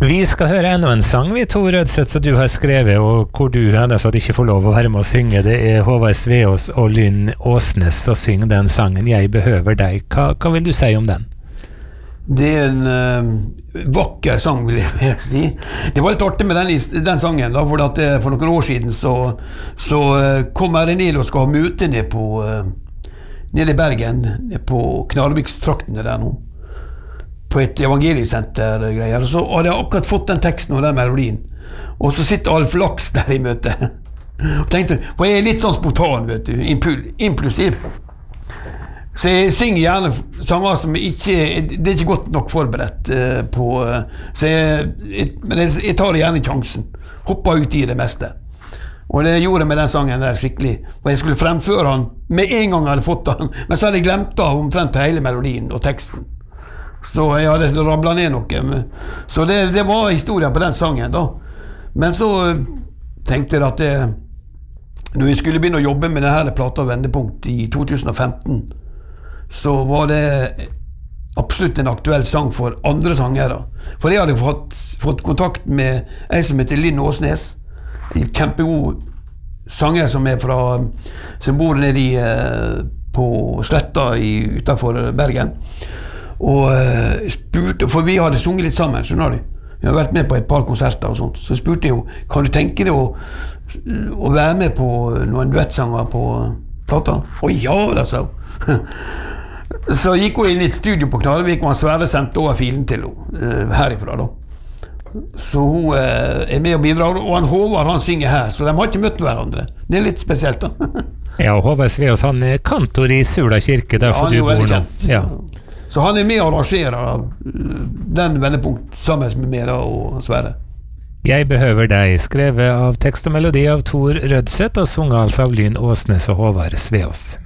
Vi skal høre enda en sang, vi Tor Rødseth, som du har skrevet, og hvor du så at ikke får lov å være med å synge. Det Håvard Sveås og Lynn Åsnes som synger den sangen, Jeg behøver deg. Hva vil du si om den? Det en vakker sang, vil jeg si. Det var litt artig med den sangen, da, for noen år siden så kom RNL og skal ha møte nede i Bergen, på Knarvikstraktene der nå, på et evangeliesenter greier, og så hadde jeg akkurat fått den teksten og den melodien, og så sitter Alf Laks der i møte og tenkte, for jeg litt sånn spontan, vet du, impulsiv, så jeg synger gjerne sanger som ikke, det ikke godt nok forberedt på, så jeg tar gjerne sjansen, hopper ut i det meste, og det gjorde jeg med den sangen der skikkelig, for jeg skulle fremføre han med en gang jeg hadde fått han, men så hadde jeg glemt av omtrent hele melodien og teksten, så jeg hadde rablet ned noe, så det var historien på den sangen da. Men så tenkte jeg at når jeg skulle begynne å jobbe med denne plata Vendepunkt i 2015, så var det absolutt en aktuell sang for andre sangere. For jeg hadde fått kontakt med en som heter Lynn Åsnes, en kjempegod sanger som bor nede på Sletta utenfor Bergen. Og spurte, for vi hadde sunget litt sammen, skjønner du? Vi har vært med på et par konserter og sånt, så spurte jeg jo, kan du tenke deg å være med på noen duettsanger på plata? Å ja, da, sa hun. Så gikk hun inn i et studio på Knarvik, og han Sverre sendte over filen til henne, herifra da. Så hun med og bidrar, og han Håvard, han synger her, så de har ikke møtt hverandre. Det litt spesielt da. Ja, Håvard Sveås, han kantor i Sula kirke, derfor du bor nå. Ja. Så han med og arrangerer den Vendepunkt sammen med Mera og Sverre. Jeg behøver deg, skrevet av tekst og melodi av Tor Rødseth, og sunget altså av Lynn Åsnes og Håvard Sveås.